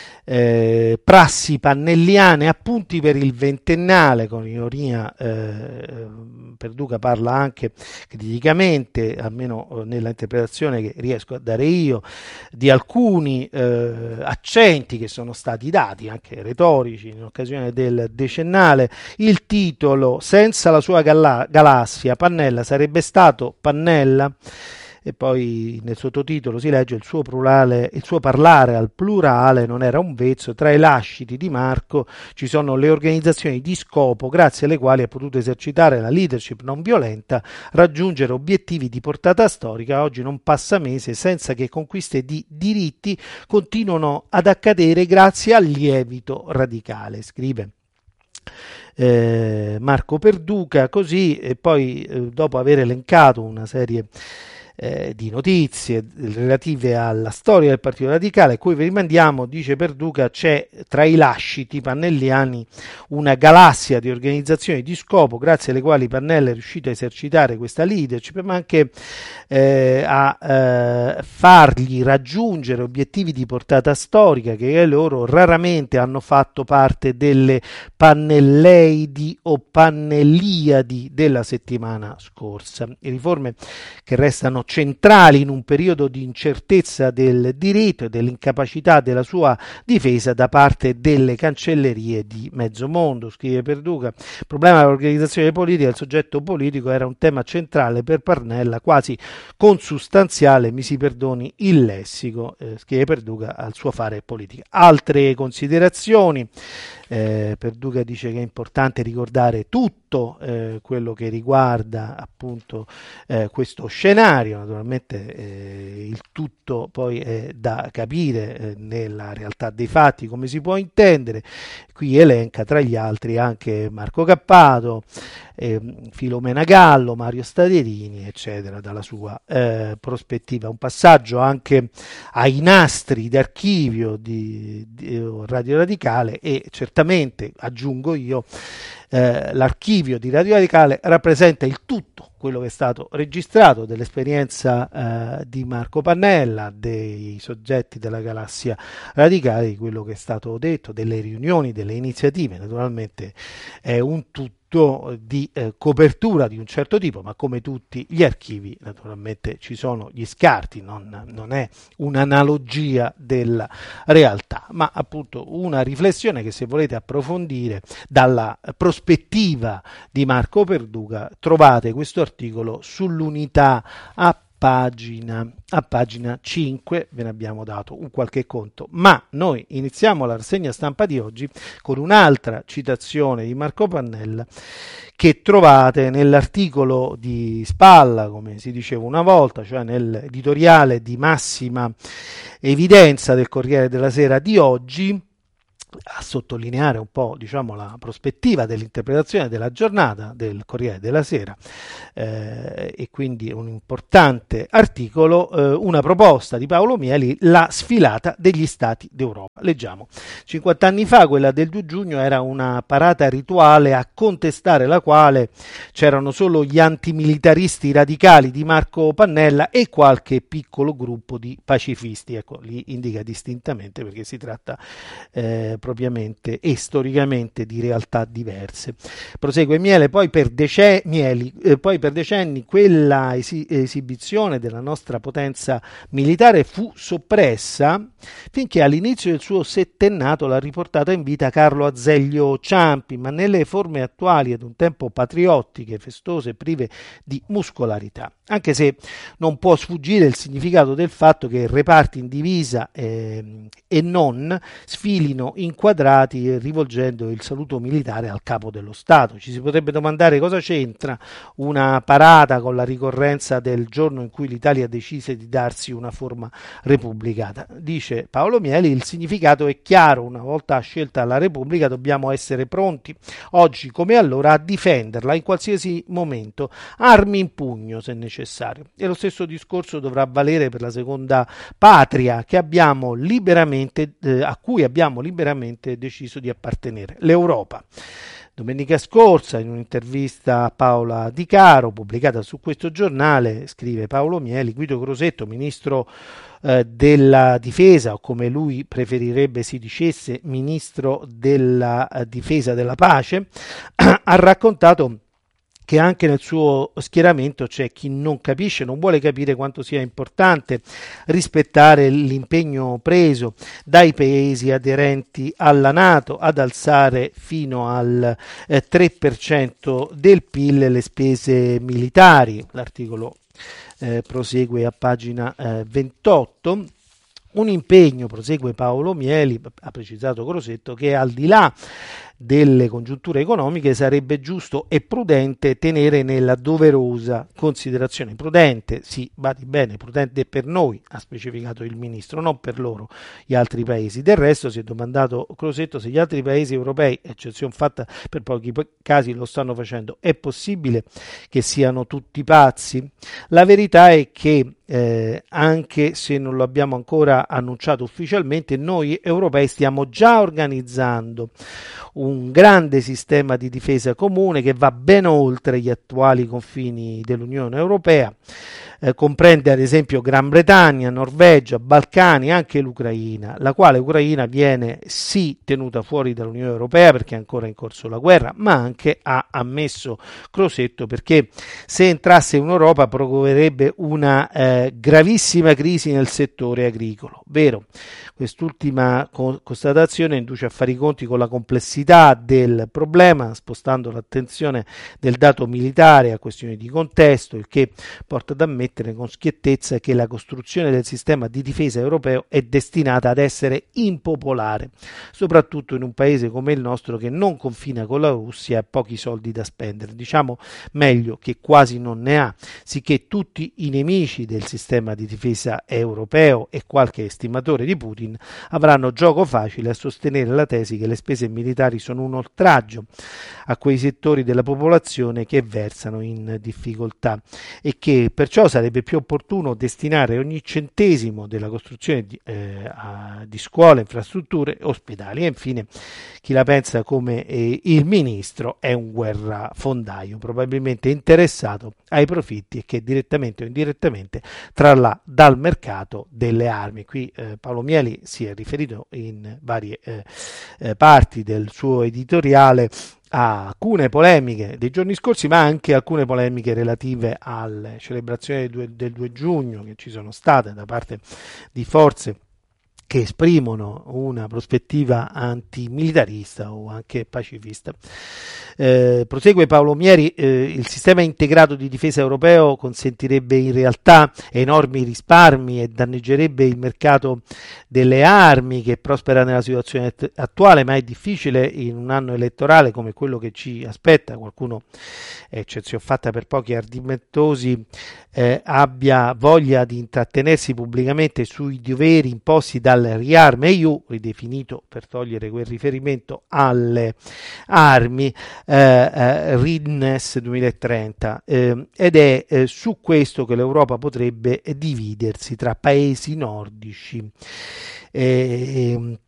eh, prassi pannelliane, appunti per il ventennale, con ironia. eh, Perduca parla anche criticamente, almeno nella interpretazione che riesco a dare io, di alcuni eh, accenti che sono stati dati, anche retorici, in occasione del decennale. Il titolo: senza la sua gala- galassia Pannella sarebbe stato Pannella. E poi nel sottotitolo si legge: il suo, plurale, il suo parlare al plurale non era un vezzo, tra i lasciti di Marco ci sono le organizzazioni di scopo grazie alle quali ha potuto esercitare la leadership non violenta, raggiungere obiettivi di portata storica. Oggi non passa mese senza che conquiste di diritti continuano ad accadere grazie al lievito radicale, scrive eh, Marco Perduca. Così, e poi eh, dopo aver elencato una serie Eh, di notizie relative alla storia del Partito Radicale, a cui vi rimandiamo, dice Perduca, c'è tra i lasciti pannelliani una galassia di organizzazioni di scopo grazie alle quali Pannella è riuscito a esercitare questa leadership, ma anche eh, a eh, fargli raggiungere obiettivi di portata storica che loro raramente hanno fatto parte delle pannelleidi o pannelliadi della settimana scorsa. Le riforme che restano centrali in un periodo di incertezza del diritto e dell'incapacità della sua difesa da parte delle cancellerie di mezzo mondo, scrive Perduca. Il problema dell'organizzazione politica del soggetto politico era un tema centrale per Pannella, quasi consustanziale, mi si perdoni il lessico, eh, scrive Perduca, al suo fare politica. Altre considerazioni: eh, Perduca dice che è importante ricordare tutto eh, quello che riguarda appunto eh, questo scenario. Naturalmente eh, il tutto poi è da capire eh, nella realtà dei fatti, come si può intendere. Qui elenca tra gli altri anche Marco Cappato, eh, Filomena Gallo, Mario Staderini, eccetera, dalla sua eh, prospettiva. Un passaggio anche ai nastri d'archivio di, di Radio Radicale, e certamente, aggiungo io, eh, l'archivio di Radio Radicale rappresenta il tutto quello che è stato registrato dell'esperienza eh, di Marco Pannella, dei soggetti della galassia radicale, di quello che è stato detto, delle riunioni, delle iniziative. Naturalmente è un tutto di eh, copertura di un certo tipo, ma come tutti gli archivi naturalmente ci sono gli scarti, non, non è un'analogia della realtà, ma appunto una riflessione che, se volete approfondire dalla prospettiva di Marco Perduca, trovate questo articolo sull'Unità a Pagina, a pagina cinque, ve ne abbiamo dato un qualche conto, ma noi iniziamo la rassegna stampa di oggi con un'altra citazione di Marco Pannella che trovate nell'articolo di spalla, come si diceva una volta, cioè nell'editoriale di massima evidenza del Corriere della Sera di oggi, a sottolineare un po', diciamo, la prospettiva dell'interpretazione della giornata del Corriere della Sera, eh, e quindi un importante articolo, eh, una proposta di Paolo Mieli, la sfilata degli stati d'Europa. Leggiamo: cinquanta anni fa, quella del due giugno, era una parata rituale a contestare la quale c'erano solo gli antimilitaristi radicali di Marco Pannella e qualche piccolo gruppo di pacifisti. Ecco, li indica distintamente perché si tratta eh, propriamente e storicamente di realtà diverse. Prosegue Miele, poi per, dece- Mieli, eh, poi per decenni quella esi- esibizione della nostra potenza militare fu soppressa finché all'inizio del suo settennato l'ha riportata in vita Carlo Azeglio Ciampi, ma nelle forme attuali ed un tempo patriottiche, festose, prive di muscolarità. Anche se non può sfuggire il significato del fatto che reparti in divisa eh, e non sfilino inquadrati rivolgendo il saluto militare al capo dello Stato. Ci si potrebbe domandare cosa c'entra una parata con la ricorrenza del giorno in cui l'Italia decise di darsi una forma repubblicana. Dice Paolo Mieli, il significato è chiaro: una volta scelta la Repubblica dobbiamo essere pronti, oggi come allora, a difenderla in qualsiasi momento, armi in pugno se necessario. E lo stesso discorso dovrà valere per la seconda patria che abbiamo liberamente, eh, a cui abbiamo liberamente deciso di appartenere, l'Europa. Domenica scorsa, in un'intervista a Paola Di Caro pubblicata su questo giornale, scrive Paolo Mieli, Guido Crosetto, ministro eh, della difesa, o come lui preferirebbe si dicesse ministro della eh, difesa della pace, ha raccontato che anche nel suo schieramento c'è chi non capisce, non vuole capire quanto sia importante rispettare l'impegno preso dai paesi aderenti alla NATO ad alzare fino al eh, tre per cento del P I L le spese militari. L'articolo eh, prosegue a pagina eh, ventotto. Un impegno, prosegue Paolo Mieli, ha precisato Crosetto, che al di là delle congiunture economiche sarebbe giusto e prudente tenere nella doverosa considerazione. Prudente, sì, badi bene, prudente per noi, ha specificato il ministro, non per loro, gli altri paesi. Del resto si è domandato Crosetto se gli altri paesi europei, eccezione fatta per pochi casi, lo stanno facendo. È possibile che siano tutti pazzi? La verità è che Eh, anche se non lo abbiamo ancora annunciato ufficialmente, noi europei stiamo già organizzando un grande sistema di difesa comune che va ben oltre gli attuali confini dell'Unione Europea. Eh, comprende ad esempio Gran Bretagna, Norvegia, Balcani, anche l'Ucraina, la quale Ucraina viene sì tenuta fuori dall'Unione Europea perché è ancora in corso la guerra, ma anche, ha ammesso Crosetto, perché se entrasse in Europa provocherebbe una eh, gravissima crisi nel settore agricolo. Vero, quest'ultima co- constatazione induce a fare i conti con la complessità del problema, spostando l'attenzione del dato militare a questioni di contesto, il che porta ad ammettere con schiettezza che la costruzione del sistema di difesa europeo è destinata ad essere impopolare, soprattutto in un paese come il nostro che non confina con la Russia e ha pochi soldi da spendere. Diciamo meglio che quasi non ne ha, sicché tutti i nemici del sistema di difesa europeo e qualche estimatore di Putin avranno gioco facile a sostenere la tesi che le spese militari sono un oltraggio a quei settori della popolazione che versano in difficoltà e che perciò sarebbe sarebbe più opportuno destinare ogni centesimo della costruzione di, eh, a, di scuole, infrastrutture, ospedali. E infine, chi la pensa come eh, il ministro è un guerrafondaio, probabilmente interessato ai profitti e che direttamente o indirettamente trarrà dal mercato delle armi. Qui eh, Paolo Mieli si è riferito in varie eh, eh, parti del suo editoriale a alcune polemiche dei giorni scorsi, ma anche alcune polemiche relative alle celebrazioni del due, del due giugno che ci sono state da parte di forze che esprimono una prospettiva antimilitarista o anche pacifista. Eh, prosegue Paolo Mieri, eh, il sistema integrato di difesa europeo consentirebbe in realtà enormi risparmi e danneggerebbe il mercato delle armi che prospera nella situazione attuale, ma è difficile in un anno elettorale come quello che ci aspetta. Qualcuno, eccezione fatta per pochi ardimentosi, eh, abbia voglia di intrattenersi pubblicamente sui doveri imposti dal Riarme E U, ridefinito per togliere quel riferimento alle armi, eh, eh, R I N E S duemilatrenta, eh, ed è eh, su questo che l'Europa potrebbe dividersi tra paesi nordici. Eh,